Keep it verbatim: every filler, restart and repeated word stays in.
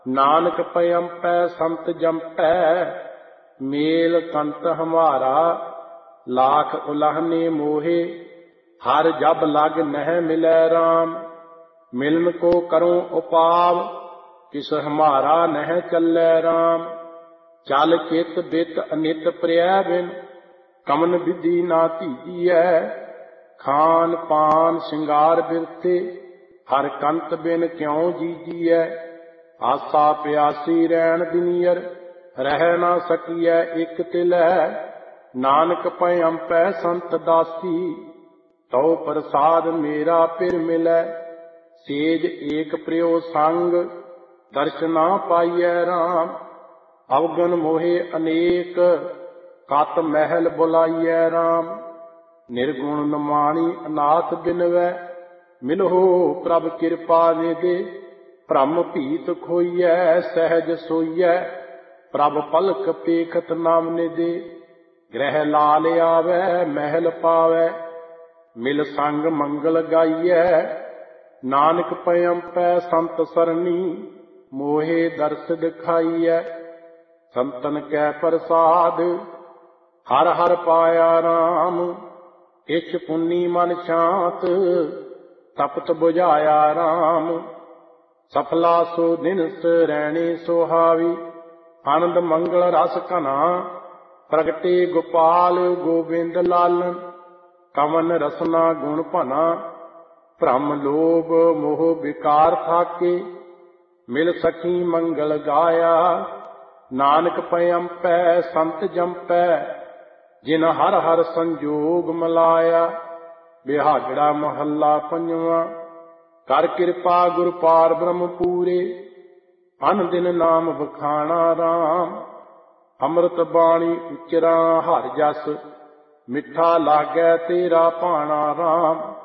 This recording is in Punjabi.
ਨਾਨਕ ਪਇੰਪੈ ਸੰਤ ਜੰਪੈ, ਮੇਲ ਕੰਤ ਹਮਾਰਾ। ਲਾਖ ਉਲਾਹਨੇ ਮੋਹੇ, ਹਰ ਜਬ ਲਗ ਨਹਿ ਮਿਲੈ ਰਾਮ। ਮਿਲਨ ਕੋ ਕਰੂੰ ਉਪਾਵ, ਕਿਸ ਹਮਾਰਾ ਨਹਿ ਚੱਲੈ ਰਾਮ। ਚਲ ਚਿਤ ਬਿਤ ਅਨਿਤ ਪ੍ਰਿਆ ਬਿਨ, ਕਮਨ ਵਿਧੀ ਨਾ ਧੀਜੀਐ। ਖਾਨ ਪਾਨ ਸਿੰਗਾਰ ਬਿਰਤੇ, ਹਰ ਕੰਤ ਬਿਨ ਕਿਉ ਜੀਜੀਐ। ਆਸਾ ਪਿਆਸੀ ਰੈਣ ਦਿਨੀਅਰ, ਰਹਿ ਨਾ ਸਕੀਐ ਇਕ ਤਿਲੈ। ਨਾਨਕ ਪਇੰਪੈ ਸੰਤ ਦਾਸੀ, ਤਉ ਪ੍ਰਸਾਦ ਮੇਰਾ ਫਿਰ ਮਿਲੈ। ਸੇਜ ਏਕ ਪ੍ਰਿਯੋ ਸੰਗ, ਦਰਸ਼ ਨਾ ਪਾਈਐ ਰਾਮ। ਅਵਗਨ ਮੋਹੇ ਅਨੇਕ, ਕਤ ਮਹਿਲ ਬੁਲਾਈਐ ਰਾਮ। ਨਿਰਗੁਣ ਨਿਮਾਣੀ ਅਨਾਥ ਬਿਨਵੈ, ਮਿਲਹੁ ਪ੍ਰਭ ਕਿਰਪਾ ਨਿਧੇ। ਭ੍ਰਮ ਭੀਤ ਖੋਈਐ, ਸਹਿਜ ਸੋਈਐ, ਪ੍ਰਭ ਪਲਕ ਪੇਖਤ ਨਾਮ ਨਿਧੇ। ਗ੍ਰਹਿ ਲਾਲ ਆਵੈ, ਮਹਿਲ ਪਾਵੈ, ਮਿਲ ਸੰਗ ਮੰਗਲ ਗਾਈਐ। ਨਾਨਕ ਪਇੰਪੈ ਸੰਤ ਸਰਣੀ, ਮੋਹੇ ਦਰਸ ਦਿਖਾਈਐ। ਸੰਤਨ ਕੈ ਪ੍ਰਸਾਦ, ਹਰ ਹਰ ਪਾਇਆ ਰਾਮ। ਇਛ ਪੁੰਨੀ ਮਨ ਸ਼ਾਂਤ, ਤਪਤ ਬੁਝਾਇਆ ਰਾਮ। ਸਫਲਾ ਸੋ ਦਿਨਸ ਰੈਣੇ ਸੁਹਾਵੀ, ਆਨੰਦ ਮੰਗਲ ਰਸ ਘਨਾ। ਪ੍ਰਗਟੇ ਗੋਪਾਲ ਗੋਬਿੰਦ ਲਾਲਨ, ਕਵਨ ਰਸਨਾ ਗੁਣ ਭਨਾ। ਭ੍ਰਮ ਲੋਭ ਮੋਹ ਵਿਕਾਰ ਥਾਕੇ, ਮਿਲ ਸਖੀ ਮੰਗਲ ਗਾਇਆ। ਨਾਨਕ ਪਇੰਪੈ ਸੰਤ ਜੰਪੈ, ਜਿਨ ਹਰ ਹਰ ਸੰਜੋਗ ਮਿਲਾਇਆ। ਬਿਹਾਗੜਾ ਮਹੱਲਾ ਪੰਜਵਾਂ। ਕਰ ਕਿਰਪਾ ਗੁਰ ਪਾਰ ਬ੍ਰਹਮ ਪੂਰੇ, ਅਨ ਦਿਨ ਨਾਮ ਵਖਾਣਾ ਰਾਮ। ਅੰਮ੍ਰਿਤ ਬਾਣੀ ਉਚਰਾ ਹਰਿ ਜਸ, ਮਿੱਠਾ ਲਾਗੈ ਤੇਰਾ ਭਾਣਾ ਰਾਮ।